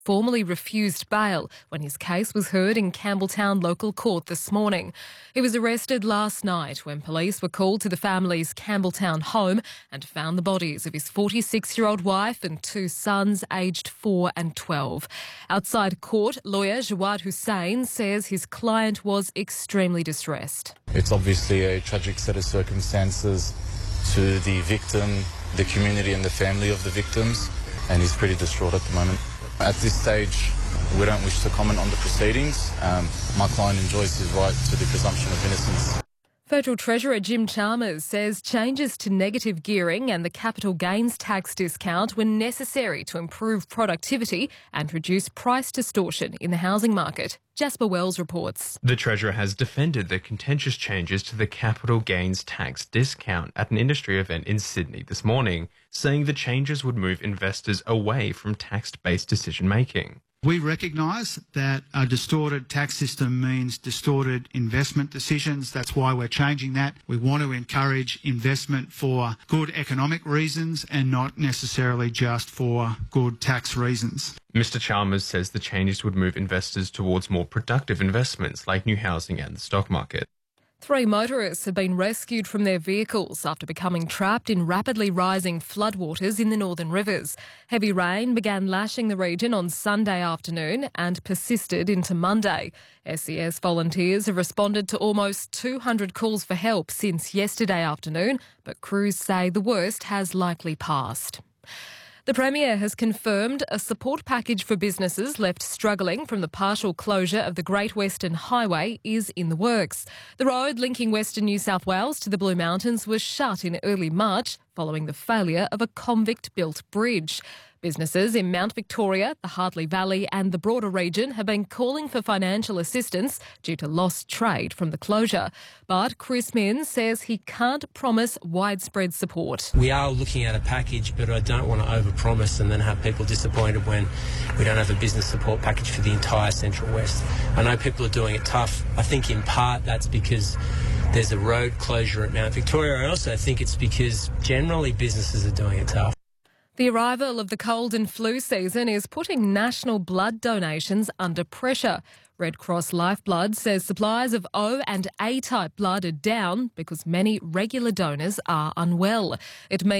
formally refused bail when his case was heard in Campbelltown local court this morning. He was arrested last night when police were called to the family's Campbelltown home and found the bodies of his 46-year-old wife and two sons aged 4 and 12. Outside court, lawyer Jawad Hussain says his client was extremely distressed. It's obviously a tragic set of circumstances to the victim, the community and the family of the victims, and he's pretty distraught at the moment. At this stage, we don't wish to comment on the proceedings. My client enjoys his right to the presumption of innocence. Federal Treasurer Jim Chalmers says changes to negative gearing and the capital gains tax discount were necessary to improve productivity and reduce price distortion in the housing market. Jasper Wells reports. The Treasurer has defended the contentious changes to the capital gains tax discount at an industry event in Sydney this morning, saying the changes would move investors away from tax-based decision-making. We recognise that a distorted tax system means distorted investment decisions. That's why we're changing that. We want to encourage investment for good economic reasons and not necessarily just for good tax reasons. Mr. Chalmers says the changes would move investors towards more productive investments like new housing and the stock market. 3 motorists have been rescued from their vehicles after becoming trapped in rapidly rising floodwaters in the northern rivers. Heavy rain began lashing the region on Sunday afternoon and persisted into Monday. SES volunteers have responded to almost 200 calls for help since yesterday afternoon, but crews say the worst has likely passed. The Premier has confirmed a support package for businesses left struggling from the partial closure of the Great Western Highway is in the works. The road linking Western New South Wales to the Blue Mountains was shut in early March following the failure of a convict-built bridge. Businesses in Mount Victoria, the Hartley Valley and the broader region have been calling for financial assistance due to lost trade from the closure. But Chris Minns says he can't promise widespread support. We are looking at a package, but I don't want to overpromise and then have people disappointed when we don't have a business support package for the entire Central West. I know people are doing it tough. I think in part that's because there's a road closure at Mount Victoria. I also think it's because generally businesses are doing it tough. The arrival of the cold and flu season is putting national blood donations under pressure. Red Cross Lifeblood says supplies of O and A type blood are down because many regular donors are unwell. It means